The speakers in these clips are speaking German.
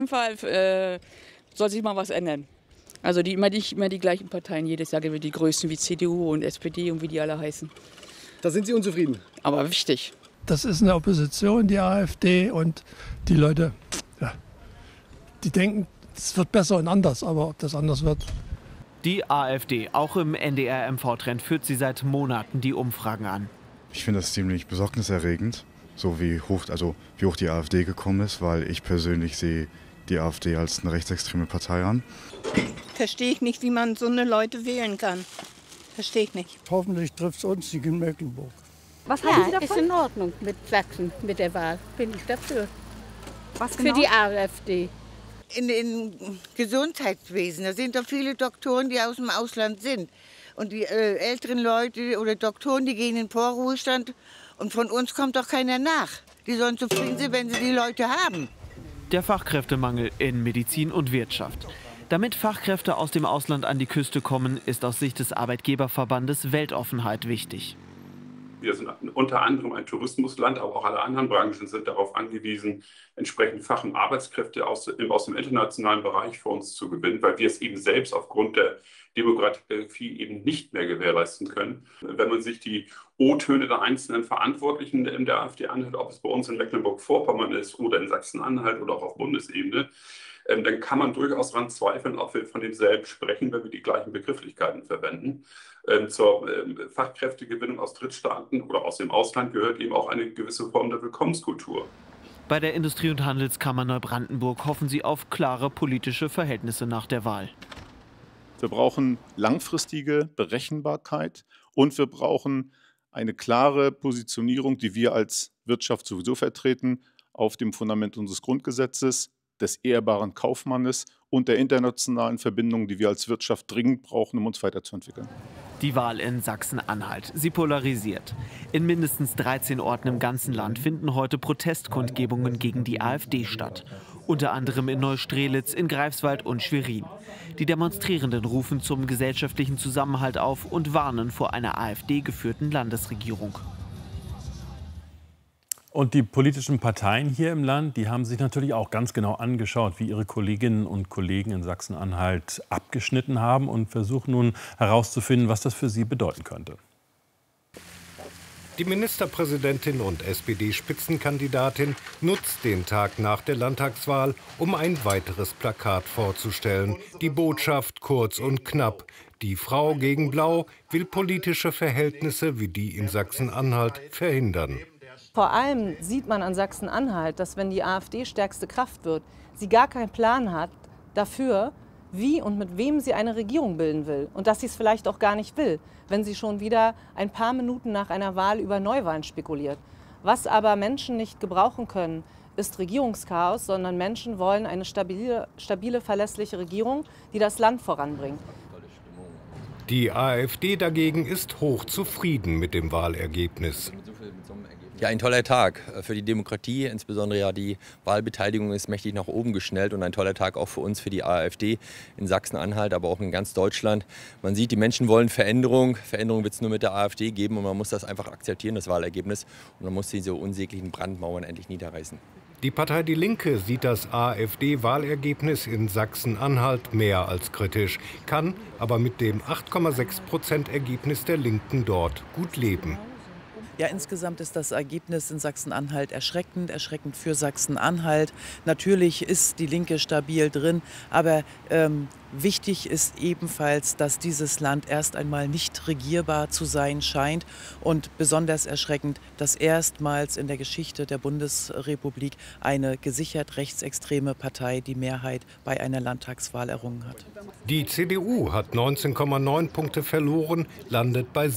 jeden Fall soll sich mal was ändern. Also nicht immer die gleichen Parteien, jedes Jahr gewinnt die größten wie CDU und SPD und wie die alle heißen. Da sind Sie unzufrieden? Aber wichtig. Das ist eine Opposition, die AfD, und die Leute, ja, die denken, es wird besser und anders, aber ob das anders wird. Die AfD, auch im NDR-MV-Trend, führt sie seit Monaten die Umfragen an. Ich finde das ziemlich besorgniserregend, so wie hoch die AfD gekommen ist, weil ich persönlich sehe die AfD als eine rechtsextreme Partei an. Verstehe ich nicht, wie man so eine Leute wählen kann. Verstehe ich nicht. Hoffentlich trifft es uns nicht in Mecklenburg. Was halten Sie davon? Ist in Ordnung mit Sachsen, mit der Wahl. Bin ich dafür. Was genau? Für die AfD. In Gesundheitswesen, da sind doch viele Doktoren, die aus dem Ausland sind. Und die älteren Leute oder Doktoren, die gehen in den Vorruhestand. Und von uns kommt doch keiner nach. Die sollen zufrieden sein, wenn sie die Leute haben. Der Fachkräftemangel in Medizin und Wirtschaft. Damit Fachkräfte aus dem Ausland an die Küste kommen, ist aus Sicht des Arbeitgeberverbandes Weltoffenheit wichtig. Wir sind unter anderem ein Tourismusland, aber auch alle anderen Branchen sind darauf angewiesen, entsprechend Fach- und Arbeitskräfte aus dem internationalen Bereich für uns zu gewinnen, weil wir es eben selbst aufgrund der Demografie eben nicht mehr gewährleisten können. Wenn man sich die O-Töne der einzelnen Verantwortlichen in der AfD anhört, ob es bei uns in Mecklenburg-Vorpommern ist oder in Sachsen-Anhalt oder auch auf Bundesebene, dann kann man durchaus daran zweifeln, ob wir von demselben sprechen, wenn wir die gleichen Begrifflichkeiten verwenden. Zur Fachkräftegewinnung aus Drittstaaten oder aus dem Ausland gehört eben auch eine gewisse Form der Willkommenskultur. Bei der Industrie- und Handelskammer Neubrandenburg hoffen sie auf klare politische Verhältnisse nach der Wahl. Wir brauchen langfristige Berechenbarkeit und wir brauchen eine klare Positionierung, die wir als Wirtschaft sowieso vertreten, auf dem Fundament unseres Grundgesetzes, des ehrbaren Kaufmannes und der internationalen Verbindungen, die wir als Wirtschaft dringend brauchen, um uns weiterzuentwickeln. Die Wahl in Sachsen-Anhalt. Sie polarisiert. In mindestens 13 Orten im ganzen Land finden heute Protestkundgebungen gegen die AfD statt. Unter anderem in Neustrelitz, in Greifswald und Schwerin. Die Demonstrierenden rufen zum gesellschaftlichen Zusammenhalt auf und warnen vor einer AfD-geführten Landesregierung. Und die politischen Parteien hier im Land, die haben sich natürlich auch ganz genau angeschaut, wie ihre Kolleginnen und Kollegen in Sachsen-Anhalt abgeschnitten haben und versuchen nun herauszufinden, was das für sie bedeuten könnte. Die Ministerpräsidentin und SPD-Spitzenkandidatin nutzt den Tag nach der Landtagswahl, um ein weiteres Plakat vorzustellen. Die Botschaft kurz und knapp. Die Frau gegen Blau will politische Verhältnisse wie die in Sachsen-Anhalt verhindern. Vor allem sieht man an Sachsen-Anhalt, dass wenn die AfD stärkste Kraft wird, sie gar keinen Plan hat dafür, wie und mit wem sie eine Regierung bilden will. Und dass sie es vielleicht auch gar nicht will, wenn sie schon wieder ein paar Minuten nach einer Wahl über Neuwahlen spekuliert. Was aber Menschen nicht gebrauchen können, ist Regierungschaos, sondern Menschen wollen eine stabile, verlässliche Regierung, die das Land voranbringt. Die AfD dagegen ist hochzufrieden mit dem Wahlergebnis. Ja, ein toller Tag für die Demokratie, insbesondere ja die Wahlbeteiligung ist mächtig nach oben geschnellt und ein toller Tag auch für uns, für die AfD in Sachsen-Anhalt, aber auch in ganz Deutschland. Man sieht, die Menschen wollen Veränderung. Veränderung wird es nur mit der AfD geben und man muss das einfach akzeptieren, das Wahlergebnis. Und man muss diese unsäglichen Brandmauern endlich niederreißen. Die Partei Die Linke sieht das AfD-Wahlergebnis in Sachsen-Anhalt mehr als kritisch, kann aber mit dem 8,6% der Linken dort gut leben. Ja, insgesamt ist das Ergebnis in Sachsen-Anhalt erschreckend für Sachsen-Anhalt. Natürlich ist die Linke stabil drin, aber wichtig ist ebenfalls, dass dieses Land erst einmal nicht regierbar zu sein scheint und besonders erschreckend, dass erstmals in der Geschichte der Bundesrepublik eine gesichert rechtsextreme Partei die Mehrheit bei einer Landtagswahl errungen hat. Die CDU hat 19,9 Punkte verloren, landet bei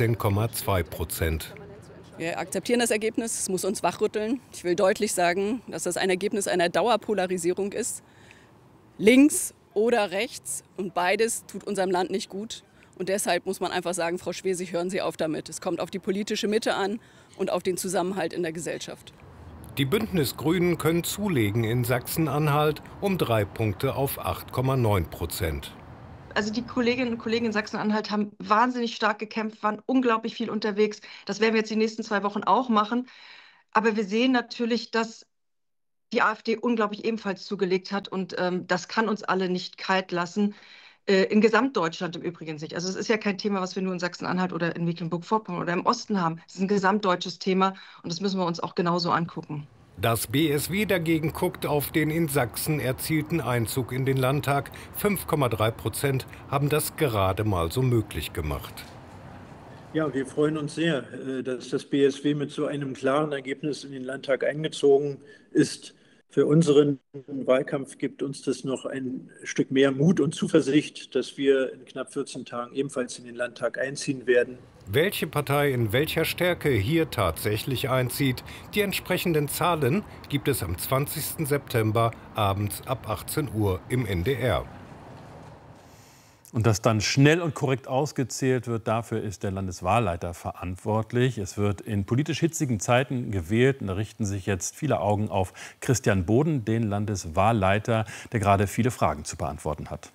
17,2%. Wir akzeptieren das Ergebnis, es muss uns wachrütteln. Ich will deutlich sagen, dass das ein Ergebnis einer Dauerpolarisierung ist. Links oder rechts und beides tut unserem Land nicht gut. Und deshalb muss man einfach sagen, Frau Schwesig, hören Sie auf damit. Es kommt auf die politische Mitte an und auf den Zusammenhalt in der Gesellschaft. Die Bündnisgrünen können zulegen in Sachsen-Anhalt um 3 Punkte auf 8,9%. Also die Kolleginnen und Kollegen in Sachsen-Anhalt haben wahnsinnig stark gekämpft, waren unglaublich viel unterwegs. Das werden wir jetzt die nächsten 2 Wochen auch machen. Aber wir sehen natürlich, dass die AfD unglaublich ebenfalls zugelegt hat. Und das kann uns alle nicht kalt lassen. In Gesamtdeutschland im Übrigen nicht. Also es ist ja kein Thema, was wir nur in Sachsen-Anhalt oder in Mecklenburg-Vorpommern oder im Osten haben. Es ist ein gesamtdeutsches Thema und das müssen wir uns auch genauso angucken. Das BSW dagegen guckt auf den in Sachsen erzielten Einzug in den Landtag. 5,3% haben das gerade mal so möglich gemacht. Ja, wir freuen uns sehr, dass das BSW mit so einem klaren Ergebnis in den Landtag eingezogen ist. Für unseren Wahlkampf gibt uns das noch ein Stück mehr Mut und Zuversicht, dass wir in knapp 14 Tagen ebenfalls in den Landtag einziehen werden. Welche Partei in welcher Stärke hier tatsächlich einzieht, die entsprechenden Zahlen gibt es am 20. September abends ab 18 Uhr im NDR. Und dass dann schnell und korrekt ausgezählt wird, dafür ist der Landeswahlleiter verantwortlich. Es wird in politisch hitzigen Zeiten gewählt und da richten sich jetzt viele Augen auf Christian Boden, den Landeswahlleiter, der gerade viele Fragen zu beantworten hat.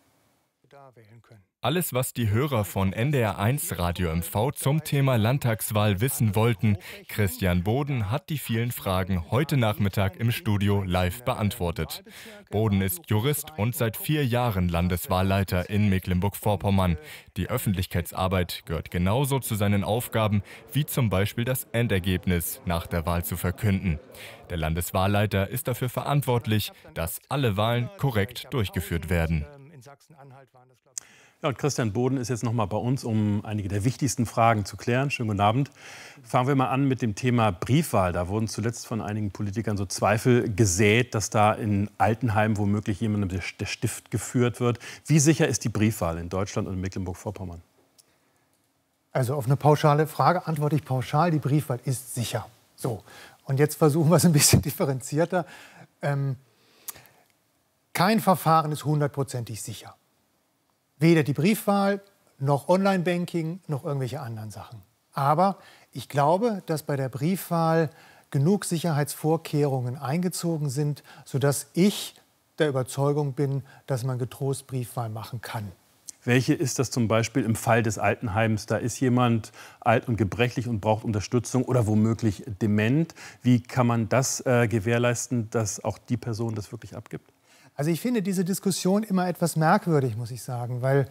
Alles, was die Hörer von NDR1 Radio MV zum Thema Landtagswahl wissen wollten, Christian Boden hat die vielen Fragen heute Nachmittag im Studio live beantwortet. Boden ist Jurist und seit 4 Jahren Landeswahlleiter in Mecklenburg-Vorpommern. Die Öffentlichkeitsarbeit gehört genauso zu seinen Aufgaben, wie zum Beispiel das Endergebnis nach der Wahl zu verkünden. Der Landeswahlleiter ist dafür verantwortlich, dass alle Wahlen korrekt durchgeführt werden. Ja, und Christian Boden ist jetzt noch mal bei uns, um einige der wichtigsten Fragen zu klären. Schönen guten Abend. Fangen wir mal an mit dem Thema Briefwahl. Da wurden zuletzt von einigen Politikern so Zweifel gesät, dass da in Altenheim womöglich jemandem der Stift geführt wird. Wie sicher ist die Briefwahl in Deutschland und in Mecklenburg-Vorpommern? Also auf eine pauschale Frage antworte ich pauschal, die Briefwahl ist sicher. So, und jetzt versuchen wir es ein bisschen differenzierter. Kein Verfahren ist 100%ig sicher. Weder die Briefwahl, noch Online-Banking, noch irgendwelche anderen Sachen. Aber ich glaube, dass bei der Briefwahl genug Sicherheitsvorkehrungen eingezogen sind, sodass ich der Überzeugung bin, dass man getrost Briefwahl machen kann. Welche ist das zum Beispiel im Fall des Altenheims? Da ist jemand alt und gebrechlich und braucht Unterstützung oder womöglich dement. Wie kann man das gewährleisten, dass auch die Person das wirklich abgibt? Also ich finde diese Diskussion immer etwas merkwürdig, muss ich sagen, weil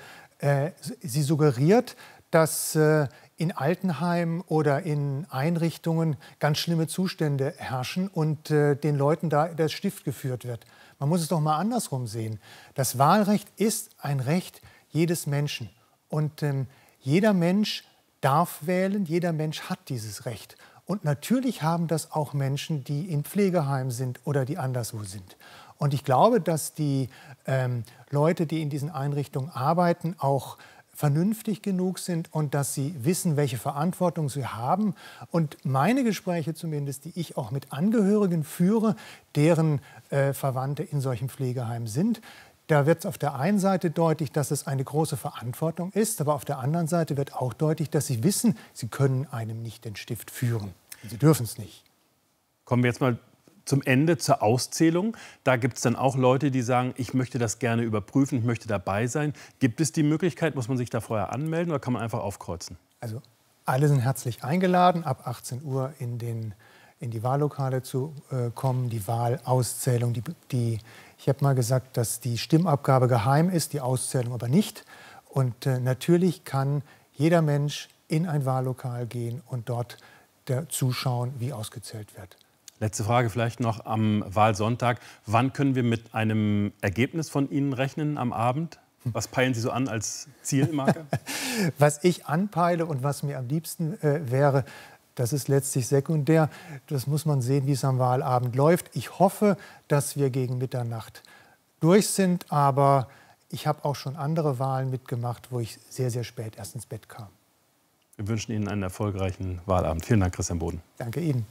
sie suggeriert, dass in Altenheimen oder in Einrichtungen ganz schlimme Zustände herrschen und den Leuten da der Stift geführt wird. Man muss es doch mal andersrum sehen. Das Wahlrecht ist ein Recht jedes Menschen. Und jeder Mensch darf wählen, jeder Mensch hat dieses Recht. Und natürlich haben das auch Menschen, die in Pflegeheimen sind oder die anderswo sind. Und ich glaube, dass die Leute, die in diesen Einrichtungen arbeiten, auch vernünftig genug sind und dass sie wissen, welche Verantwortung sie haben. Und meine Gespräche zumindest, die ich auch mit Angehörigen führe, deren Verwandte in solchen Pflegeheimen sind, da wird auf der einen Seite deutlich, dass es eine große Verantwortung ist, aber auf der anderen Seite wird auch deutlich, dass sie wissen, sie können einem nicht den Stift führen. Sie dürfen es nicht. Kommen wir jetzt mal zum Ende, zur Auszählung. Da gibt es dann auch Leute, die sagen, ich möchte das gerne überprüfen, ich möchte dabei sein. Gibt es die Möglichkeit, muss man sich da vorher anmelden oder kann man einfach aufkreuzen? Also alle sind herzlich eingeladen, ab 18 Uhr in die Wahllokale zu kommen. Die Wahlauszählung, ich habe mal gesagt, dass die Stimmabgabe geheim ist, die Auszählung aber nicht. Und natürlich kann jeder Mensch in ein Wahllokal gehen und dort zuschauen, wie ausgezählt wird. Letzte Frage vielleicht noch am Wahlsonntag. Wann können wir mit einem Ergebnis von Ihnen rechnen am Abend? Was peilen Sie so an als Zielmarke? Was ich anpeile und was mir am liebsten wäre, das ist letztlich sekundär. Das muss man sehen, wie es am Wahlabend läuft. Ich hoffe, dass wir gegen Mitternacht durch sind. Aber ich habe auch schon andere Wahlen mitgemacht, wo ich sehr, sehr spät erst ins Bett kam. Wir wünschen Ihnen einen erfolgreichen Wahlabend. Vielen Dank, Christian Boden. Danke Ihnen.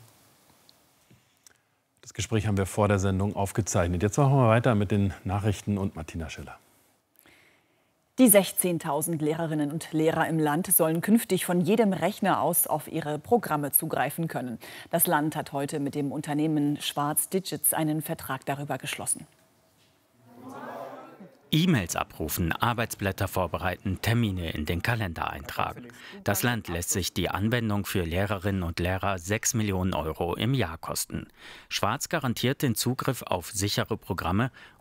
Das Gespräch haben wir vor der Sendung aufgezeichnet. Jetzt machen wir weiter mit den Nachrichten und Martina Schiller. Die 16.000 Lehrerinnen und Lehrer im Land sollen künftig von jedem Rechner aus auf ihre Programme zugreifen können. Das Land hat heute mit dem Unternehmen Schwarz Digits einen Vertrag darüber geschlossen. E-Mails abrufen, Arbeitsblätter vorbereiten, Termine in den Kalender eintragen. Das Land lässt sich die Anwendung für Lehrerinnen und Lehrer 6 Millionen Euro im Jahr kosten. Schwarz garantiert den Zugriff auf sichere Programme